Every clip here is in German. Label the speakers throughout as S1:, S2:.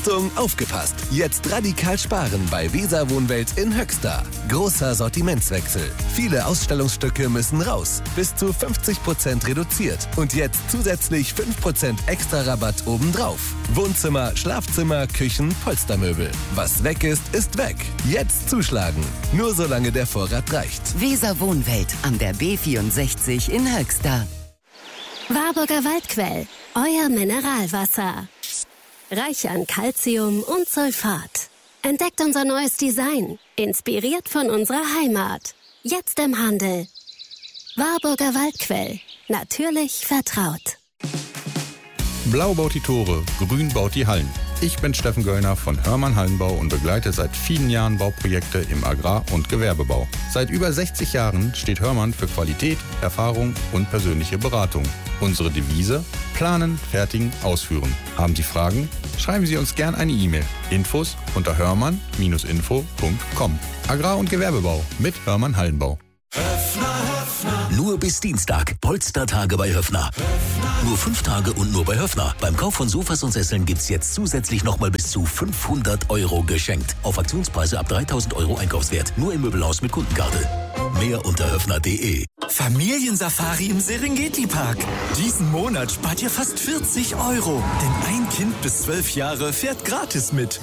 S1: Achtung, aufgepasst! Jetzt radikal sparen bei Weser Wohnwelt in Höxter. Großer Sortimentswechsel. Viele Ausstellungsstücke müssen raus. Bis zu 50% reduziert. Und jetzt zusätzlich 5% extra Rabatt obendrauf. Wohnzimmer, Schlafzimmer, Küchen, Polstermöbel. Was weg ist weg. Jetzt zuschlagen. Nur solange der Vorrat reicht.
S2: Weser Wohnwelt an der B64 in Höxter.
S3: Warburger Waldquell, euer Mineralwasser. Reich an Calcium und Sulfat. Entdeckt unser neues Design, inspiriert von unserer Heimat. Jetzt im Handel. Warburger Waldquell, natürlich vertraut.
S4: Blau baut die Tore, grün baut die Hallen. Ich bin Steffen Göllner von Hörmann Hallenbau und begleite seit vielen Jahren Bauprojekte im Agrar- und Gewerbebau. Seit über 60 Jahren steht Hörmann für Qualität, Erfahrung und persönliche Beratung. Unsere Devise: planen, fertigen, ausführen. Haben Sie Fragen? Schreiben Sie uns gern eine E-Mail. Infos unter hörmann-info.com. Agrar- und Gewerbebau mit Hörmann Hallenbau.
S5: Nur bis Dienstag. Polstertage bei Höffner. Nur 5 Tage und nur bei Höffner. Beim Kauf von Sofas und Sesseln gibt's jetzt zusätzlich nochmal bis zu 500 € geschenkt. Auf Aktionspreise ab 3.000 € Einkaufswert. Nur im Möbelhaus mit Kundenkarte. Mehr unter höffner.de.
S6: Familiensafari im Serengeti-Park. Diesen Monat spart ihr fast 40 €. Denn ein Kind bis 12 Jahre fährt gratis mit.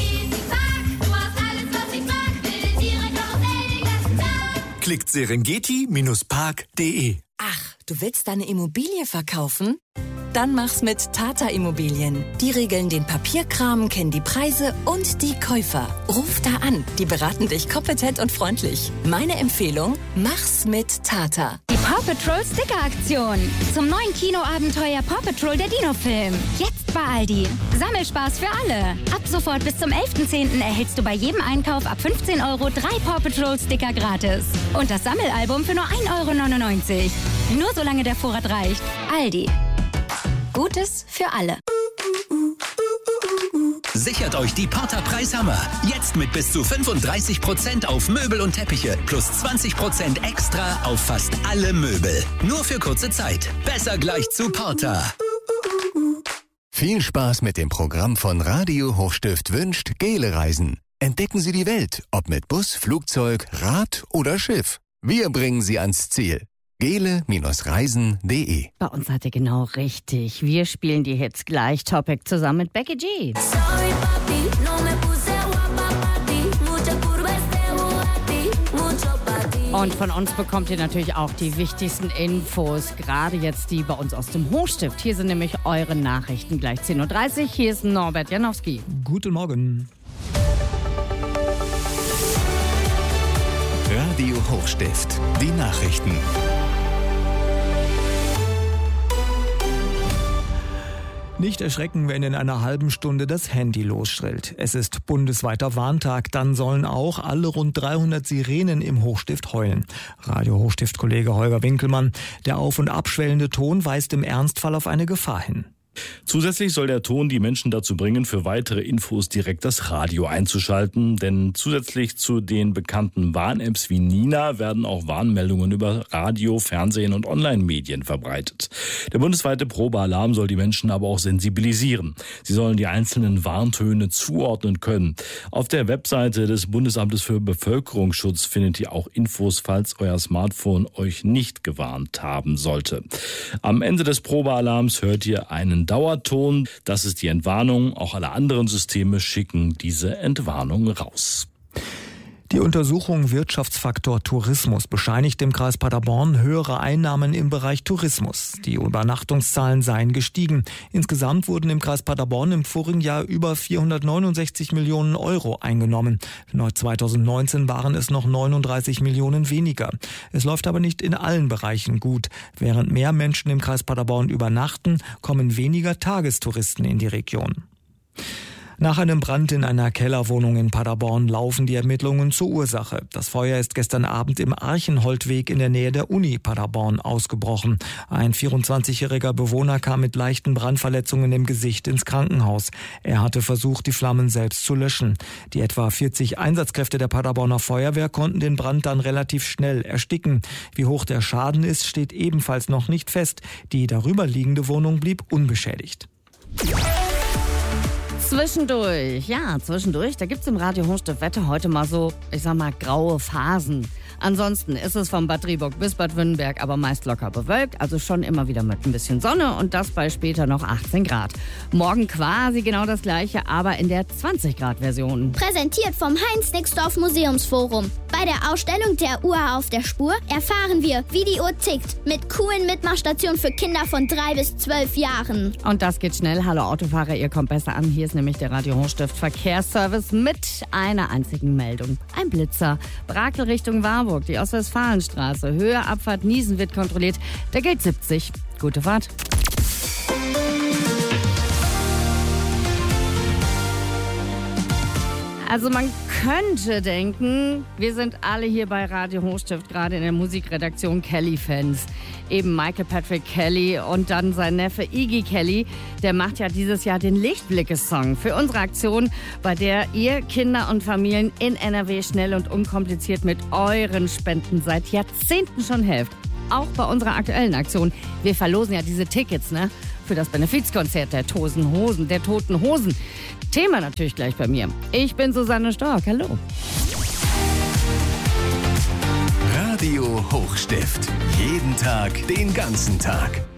S6: Klickt serengeti-park.de.
S7: Ach, du willst deine Immobilie verkaufen? Dann mach's mit Tata Immobilien. Die regeln den Papierkram, kennen die Preise und die Käufer. Ruf da an, die beraten dich kompetent und freundlich. Meine Empfehlung, mach's mit Tata.
S8: Die Paw Patrol Sticker-Aktion. Zum neuen Kinoabenteuer Paw Patrol der Dino-Film. Jetzt bei Aldi. Sammelspaß für alle. Ab sofort bis zum 11.10. erhältst du bei jedem Einkauf ab 15 € 3 Paw Patrol Sticker gratis. Und das Sammelalbum für nur 1,99 €. Nur solange der Vorrat reicht. Aldi. Gutes für alle.
S5: Sichert euch die Porter-Preishammer. Jetzt mit bis zu 35% auf Möbel und Teppiche. Plus 20% extra auf fast alle Möbel. Nur für kurze Zeit. Besser gleich zu Porter.
S1: Viel Spaß mit dem Programm von Radio Hochstift wünscht Gele Reisen. Entdecken Sie die Welt, ob mit Bus, Flugzeug, Rad oder Schiff. Wir bringen Sie ans Ziel. gele-reisen.de.
S9: Bei uns seid ihr genau richtig. Wir spielen die Hits gleich Topic zusammen mit Becky G. Und von uns bekommt ihr natürlich auch die wichtigsten Infos, gerade jetzt die bei uns aus dem Hochstift. Hier sind nämlich eure Nachrichten gleich 10.30 Uhr. Hier ist Norbert Janowski.
S10: Guten Morgen.
S1: Radio Hochstift, die Nachrichten.
S10: Nicht erschrecken, wenn in einer halben Stunde das Handy losschrillt. Es ist bundesweiter Warntag, dann sollen auch alle rund 300 Sirenen im Hochstift heulen. Radio Hochstift-Kollege Holger Winkelmann, der auf- und abschwellende Ton weist im Ernstfall auf eine Gefahr hin.
S11: Zusätzlich soll der Ton die Menschen dazu bringen, für weitere Infos direkt das Radio einzuschalten. Denn zusätzlich zu den bekannten Warn-Apps wie Nina werden auch Warnmeldungen über Radio, Fernsehen und Online-Medien verbreitet. Der bundesweite Probealarm soll die Menschen aber auch sensibilisieren. Sie sollen die einzelnen Warntöne zuordnen können. Auf der Webseite des Bundesamtes für Bevölkerungsschutz findet ihr auch Infos, falls euer Smartphone euch nicht gewarnt haben sollte. Am Ende des Probealarms hört ihr einen Dauerton. Das ist die Entwarnung. Auch alle anderen Systeme schicken diese Entwarnung raus.
S10: Die Untersuchung Wirtschaftsfaktor Tourismus bescheinigt dem Kreis Paderborn höhere Einnahmen im Bereich Tourismus. Die Übernachtungszahlen seien gestiegen. Insgesamt wurden im Kreis Paderborn im vorigen Jahr über 469 Millionen € eingenommen. Neu 2019 waren es noch 39 Millionen weniger. Es läuft aber nicht in allen Bereichen gut. Während mehr Menschen im Kreis Paderborn übernachten, kommen weniger Tagestouristen in die Region. Nach einem Brand in einer Kellerwohnung in Paderborn laufen die Ermittlungen zur Ursache. Das Feuer ist gestern Abend im Archenholdweg in der Nähe der Uni Paderborn ausgebrochen. Ein 24-jähriger Bewohner kam mit leichten Brandverletzungen im Gesicht ins Krankenhaus. Er hatte versucht, die Flammen selbst zu löschen. Die etwa 40 Einsatzkräfte der Paderborner Feuerwehr konnten den Brand dann relativ schnell ersticken. Wie hoch der Schaden ist, steht ebenfalls noch nicht fest. Die darüberliegende Wohnung blieb unbeschädigt.
S9: Zwischendurch, da gibt es im Radio Hochstift Wetter heute mal so, ich sag mal, graue Phasen. Ansonsten ist es von Bad Driburg bis Bad Wünnenberg aber meist locker bewölkt, also schon immer wieder mit ein bisschen Sonne und das bei später noch 18 Grad. Morgen quasi genau das gleiche, aber in der 20-Grad-Version.
S12: Präsentiert vom Heinz-Nixdorf Museumsforum. Bei der Ausstellung der Uhr auf der Spur erfahren wir, wie die Uhr tickt, mit coolen Mitmachstationen für Kinder von 3 bis 12 Jahren.
S9: Und das geht schnell. Hallo Autofahrer, ihr kommt besser an. Hier ist nämlich der Radio Hochstift Verkehrsservice mit einer einzigen Meldung. Ein Blitzer. Brakel Richtung Warburg, die Ostwestfalenstraße. Höhe Abfahrt Niesen wird kontrolliert. Da gilt 70. Gute Fahrt. Also man könnte denken, wir sind alle hier bei Radio Hochstift, gerade in der Musikredaktion Kelly-Fans. Eben Michael Patrick Kelly und dann sein Neffe Iggy Kelly. Der macht ja dieses Jahr den Lichtblicke-Song für unsere Aktion, bei der ihr Kinder und Familien in NRW schnell und unkompliziert mit euren Spenden seit Jahrzehnten schon helft. Auch bei unserer aktuellen Aktion. Wir verlosen ja diese Tickets, ne? Für das Benefizkonzert der Toten Hosen. Thema natürlich gleich bei mir. Ich bin Susanne Stork. Hallo.
S1: Radio Hochstift. Jeden Tag, den ganzen Tag.